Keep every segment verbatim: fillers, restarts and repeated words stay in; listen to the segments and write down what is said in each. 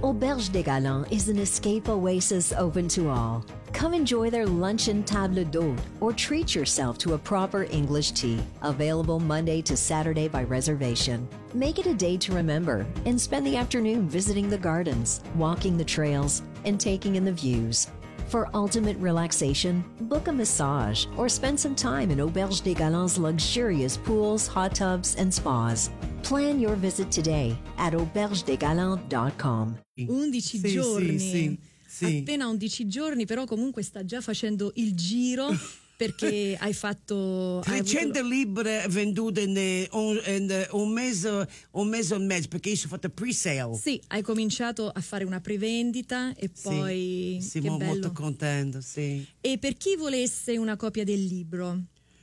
Auberge des Galants is an escape oasis open to all. Come enjoy their luncheon table d'hôte or treat yourself to a proper English tea, available Monday to Saturday by reservation. Make it a day to remember and spend the afternoon visiting the gardens, walking the trails, and taking in the views. For ultimate relaxation, book a massage or spend some time in Auberge des Galants' luxurious pools, hot tubs, and spas. Plan your visit today at auberge des galants dot com. undici sì, giorni, sì, sì, sì. appena undici giorni, però comunque sta già facendo il giro perché hai fatto hai trecento avuto... libri vendute in, eh, un, in eh, un mese un mese e mezzo, perché io ho fatto pre-sale. Sì, hai cominciato a fare una prevendita e poi sì, sì, che mo- bello. molto contento, sì. E per chi volesse una copia del libro,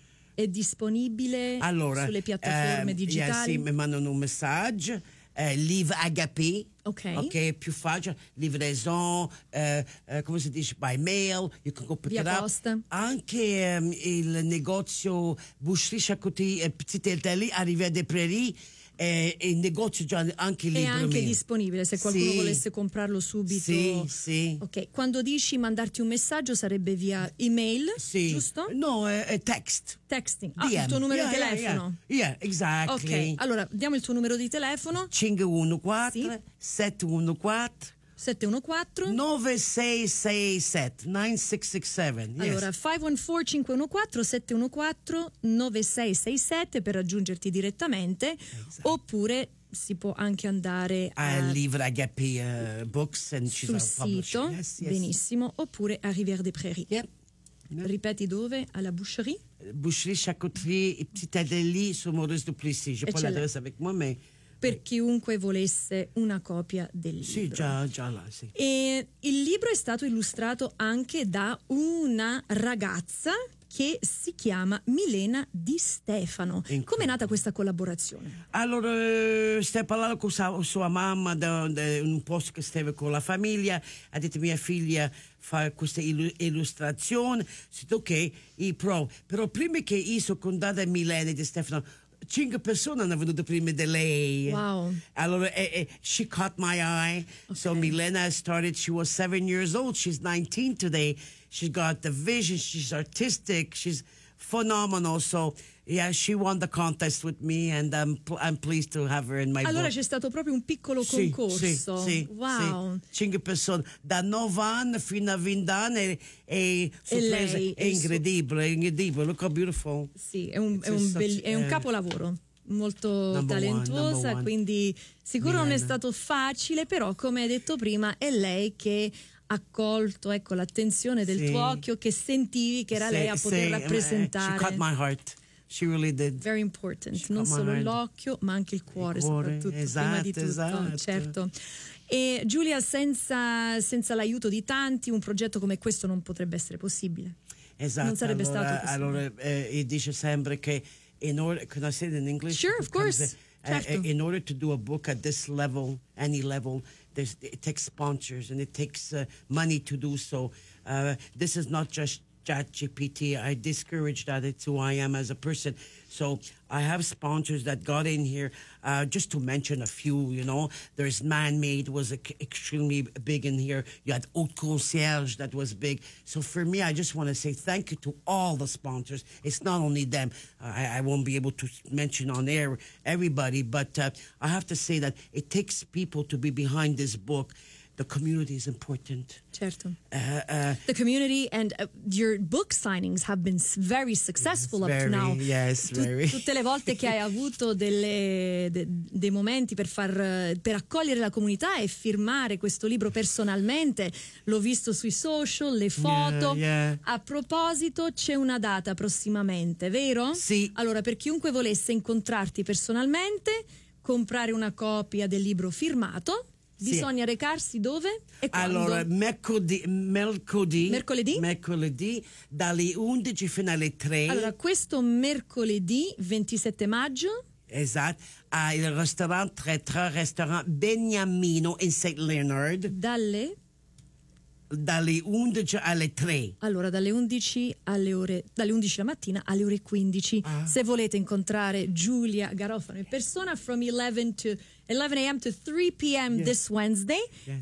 è disponibile Allora, sulle piattaforme eh, digitali? yeah, sì, mi mandano un messaggio, eh, Livre Agapé, Ok. ok, è più facile, livraison, eh, eh, come si dice, by mail, you can go pick Via it up. posta. Anche ehm, il negozio Boucherie Chacoté e Petit Italie a Rivière des Prairies, eh, il negozio già anche È libro anche mio. disponibile se qualcuno Sì. volesse comprarlo subito. Sì, sì. Ok, quando dici mandarti un messaggio sarebbe via email, Sì. giusto? No, è, è text. Texting. Ah, D M. il tuo numero Yeah, di yeah, telefono. Yeah, yeah, exactly. Ok, allora diamo il tuo numero di telefono. cinque uno quattro Sì. sette uno quattro sette uno quattro nove sei sei sette nove sei sei sette. Yes. Allora cinque uno quattro cinque uno quattro sette uno quattro nove sei sei sette per raggiungerti direttamente, oppure si può anche andare a a, Livre Agapé uh, Books and she's sul our publisher. sito, Yes, yes. benissimo, oppure a Rivière des Prairies. Yep. Yep. Ripeti dove? Alla Boucherie? Boucherie Chacoterie et Petit Italie sur Maurice Duplessis. Je Et pas ce l'ha. l'adresse avec moi, mais Per chiunque volesse una copia del libro. sì, già, già là, sì. E il libro è stato illustrato anche da una ragazza che si chiama Milena Di Stefano. Come è nata questa collaborazione? Allora, stai parlando con sua, sua mamma da, da un posto che stava con la famiglia, ha detto mia figlia fa questa illu- illustrazione, si ok, io provo. Però prima che io sono andata a Milena Di Stefano, cinque persone hanno venuto prima di lei. Wow. Allora, eh, eh, she caught my eye. Okay. So Milena started, she was seven years old. She's nineteen today. She's got the vision. She's artistic. She's phenomenal. So, yeah, she won the contest with me, and I'm, pl- I'm pleased to have her in my Allora book. c'è stato proprio un piccolo Sì, concorso. sì, sì, Wow. sì. Cinque persone, da nove anni fino a venti anni, e, e, sorpresa, lei, è e il suo- incredibile, è incredibile. Look how beautiful. Sì, è un, è un, It's belli- such- è un eh, capolavoro. Molto Number one, talentuosa, number one. quindi sicuro non è Milena. stato facile, però come hai detto prima è lei che ha colto, ecco, l'attenzione del Sì. tuo occhio, che sentivi che era lei a Sì, poter sì, eh, rappresentare. She caught my heart. She really did. Very important, She non caught my solo heart. l'occhio ma anche il cuore, Il cuore, soprattutto, esatto, prima di tutto, esatto. certo. E Giulia, senza, senza l'aiuto di tanti un progetto come questo non potrebbe essere possibile. Esatto. Non sarebbe allora, stato possibile. allora eh, e dice sempre che in order, can I say it in English? Sure, of course. Uh, Certo. in order to do a book at this level, any level, there's, it takes sponsors and it takes uh, money to do so. Uh, this is not just ChatGPT. I discourage that. It's who I am as a person. So I have sponsors that got in here. Uh, just to mention a few, you know, there's Man-Made was a, extremely big in here. You had Haute Concierge that was big. So for me, I just want to say thank you to all the sponsors. It's not only them. I, I won't be able to mention on air everybody, but uh, I have to say that it takes people to be behind this book. The community is important. Certo. Uh, uh, The community and uh, your book signings have been s- very successful Yes, up very, to now. yes, Tu- very. Tutte le volte che hai avuto delle, de- dei momenti per far eh, per accogliere la comunità e firmare questo libro personalmente, l'ho visto sui social, le foto. Yeah, yeah. A proposito, c'è una data prossimamente, vero? Sì. Allora, per chiunque volesse incontrarti personalmente, comprare una copia del libro firmato, Sì. bisogna recarsi dove e quando? Allora, mercoledì, mercoledì, Mercoledì? mercoledì dalle undici fino alle tre. Allora, questo mercoledì ventisette maggio Esatto, al ristorante tre tre, ristorante Beniamino in Saint Leonard, dalle dalle undici alle tre. allora dalle undici alle ore dalle undici la mattina alle ore quindici. Ah. Se volete incontrare Giulia Garofano in persona, from eleven to eleven a.m. to three p.m. Yes. this Wednesday. Yes.